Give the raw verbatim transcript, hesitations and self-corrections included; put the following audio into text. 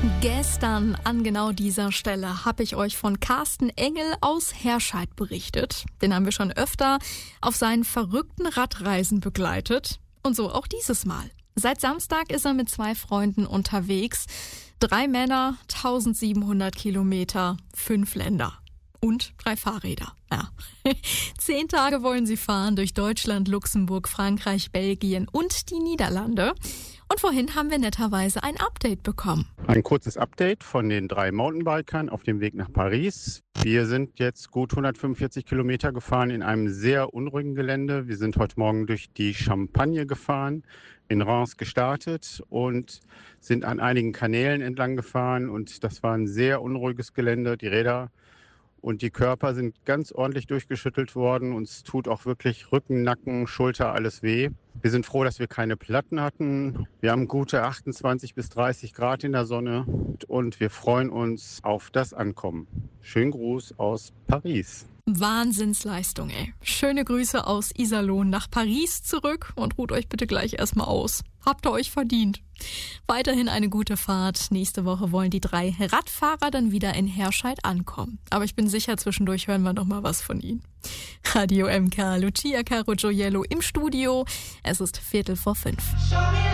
Gestern an genau dieser Stelle habe ich euch von Carsten Engel aus Herscheid berichtet. Den haben wir schon öfter auf seinen verrückten Radreisen begleitet. Und so auch dieses Mal. Seit Samstag ist er mit zwei Freunden unterwegs. Drei Männer, tausendsiebenhundert Kilometer, fünf Länder. Und drei Fahrräder. Ja. Zehn Tage wollen sie fahren durch Deutschland, Luxemburg, Frankreich, Belgien und die Niederlande. Und vorhin haben wir netterweise ein Update bekommen. Ein kurzes Update von den drei Mountainbikern auf dem Weg nach Paris. Wir sind jetzt gut hundertfünfundvierzig Kilometer gefahren in einem sehr unruhigen Gelände. Wir sind heute Morgen durch die Champagne gefahren, in Reims gestartet und sind an einigen Kanälen entlang gefahren. Und das war ein sehr unruhiges Gelände. Die Räder und die Körper sind ganz ordentlich durchgeschüttelt worden. Uns tut auch wirklich Rücken, Nacken, Schulter, alles weh. Wir sind froh, dass wir keine Platten hatten. Wir haben gute achtundzwanzig bis dreißig Grad in der Sonne und wir freuen uns auf das Ankommen. Schönen Gruß aus Paris. Wahnsinnsleistung, ey. Schöne Grüße aus Iserlohn nach Paris zurück und ruht euch bitte gleich erstmal aus. Habt ihr euch verdient. Weiterhin eine gute Fahrt. Nächste Woche wollen die drei Radfahrer dann wieder in Herscheid ankommen. Aber ich bin sicher, zwischendurch hören wir noch mal was von ihnen. Radio M K, Lucia Caro Gioiello im Studio. Es ist Viertel vor fünf.